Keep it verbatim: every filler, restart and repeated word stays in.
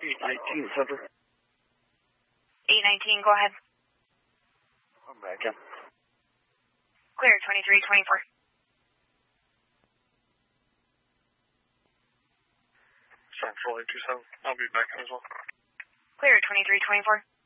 eight nineteen, Center. eight nineteen, go ahead. I'm back in. Clear, twenty-three twenty-four. Central eight two seven. I'll be back in as well. Clear, twenty-three twenty-four.